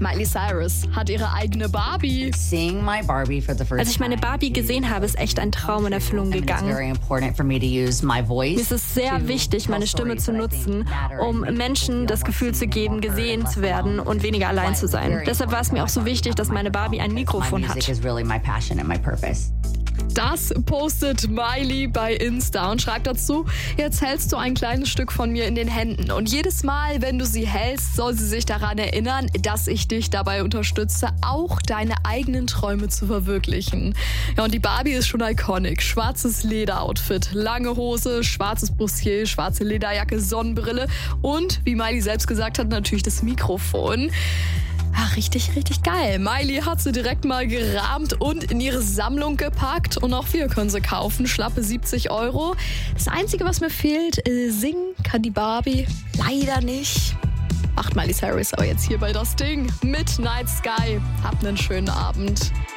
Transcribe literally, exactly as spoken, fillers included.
Miley Cyrus hat ihre eigene Barbie. Seeing my Barbie for the first Als ich meine Barbie gesehen habe, ist echt ein Traum in Erfüllung gegangen. Mir ist es sehr wichtig, meine Stimme zu nutzen, um Menschen das Gefühl zu geben, gesehen zu werden und weniger allein zu sein. Deshalb war es mir auch so wichtig, dass meine Barbie ein Mikrofon hat. Das postet Miley bei Insta und schreibt dazu: Jetzt hältst du ein kleines Stück von mir in den Händen. Und jedes Mal, wenn du sie hältst, soll sie sich daran erinnern, dass ich dich dabei unterstütze, auch deine eigenen Träume zu verwirklichen. Ja, und die Barbie ist schon iconic. Schwarzes Lederoutfit, lange Hose, schwarzes Bustier, schwarze Lederjacke, Sonnenbrille und, wie Miley selbst gesagt hat, natürlich das Mikrofon. Ach, richtig, richtig geil. Miley hat sie direkt mal gerahmt und in ihre Sammlung gepackt. Und auch wir können sie kaufen. Schlappe siebzig Euro. Das Einzige, was mir fehlt, äh, singen kann die Barbie leider nicht. Macht Miley Cyrus aber jetzt hier bei Das Ding. Midnight Sky. Habt einen schönen Abend.